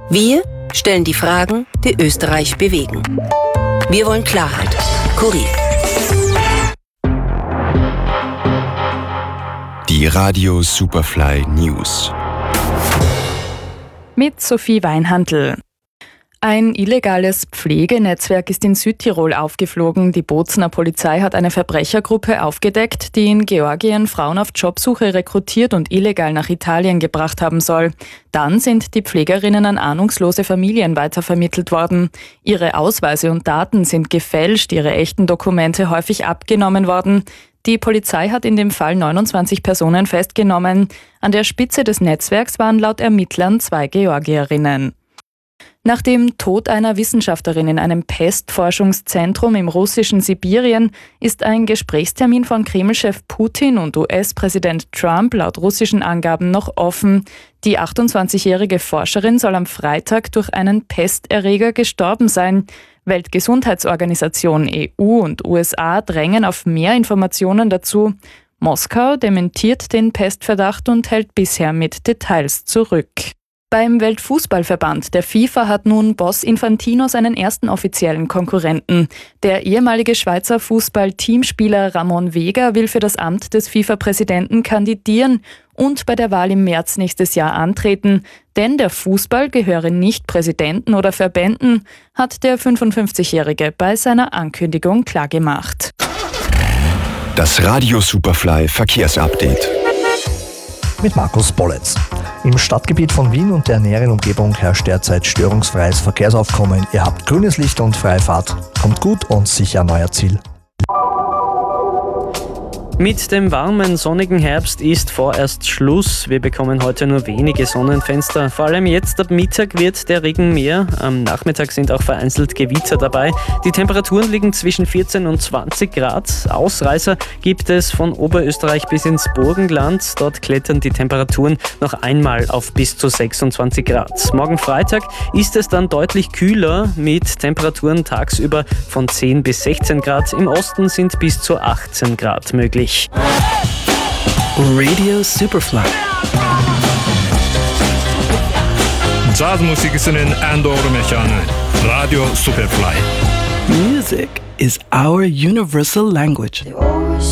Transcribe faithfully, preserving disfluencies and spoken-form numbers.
Wir stellen die Fragen, die Österreich bewegen. Wir wollen Klarheit. Kurier. Die Radio Superfly News. Mit Sophie Weinhandl. Ein illegales Pflegenetzwerk ist in Südtirol aufgeflogen. Die Bozner Polizei hat eine Verbrechergruppe aufgedeckt, die in Georgien Frauen auf Jobsuche rekrutiert und illegal nach Italien gebracht haben soll. Dann sind die Pflegerinnen an ahnungslose Familien weitervermittelt worden. Ihre Ausweise und Daten sind gefälscht, ihre echten Dokumente häufig abgenommen worden. Die Polizei hat in dem Fall neunundzwanzig Personen festgenommen. An der Spitze des Netzwerks waren laut Ermittlern zwei Georgierinnen. Nach dem Tod einer Wissenschaftlerin in einem Pestforschungszentrum im russischen Sibirien ist ein Gesprächstermin von Kreml-Chef Putin und U S-Präsident Trump laut russischen Angaben noch offen. Die achtundzwanzigjährige Forscherin soll am Freitag durch einen Pesterreger gestorben sein. Weltgesundheitsorganisation E U und U S A drängen auf mehr Informationen dazu. Moskau dementiert den Pestverdacht und hält bisher mit Details zurück. Beim Weltfußballverband, der FIFA, hat nun Boss Infantino seinen ersten offiziellen Konkurrenten. Der ehemalige Schweizer Fußball-Teamspieler Ramon Vega will für das Amt des FIFA-Präsidenten kandidieren und bei der Wahl im März nächstes Jahr antreten. Denn der Fußball gehöre nicht Präsidenten oder Verbänden, hat der fünfundfünfzigjährige bei seiner Ankündigung klargemacht. Das Radio Superfly Verkehrsupdate. Mit Markus Bolletz. Im Stadtgebiet von Wien und der näheren Umgebung herrscht derzeit störungsfreies Verkehrsaufkommen. Ihr habt grünes Licht und freie Fahrt. Kommt gut und sicher an euer Ziel. Mit dem warmen, sonnigen Herbst ist vorerst Schluss. Wir bekommen heute nur wenige Sonnenfenster. Vor allem jetzt ab Mittag wird der Regen mehr. Am Nachmittag sind auch vereinzelt Gewitter dabei. Die Temperaturen liegen zwischen vierzehn und zwanzig Grad. Ausreißer gibt es von Oberösterreich bis ins Burgenland. Dort klettern die Temperaturen noch einmal auf bis zu sechsundzwanzig Grad. Morgen Freitag ist es dann deutlich kühler mit Temperaturen tagsüber von zehn bis sechzehn Grad. Im Osten sind bis zu achtzehn Grad möglich. Radio Superfly. Jazzmusikisen Andor Mechane. Radio Superfly. Music is our universal language.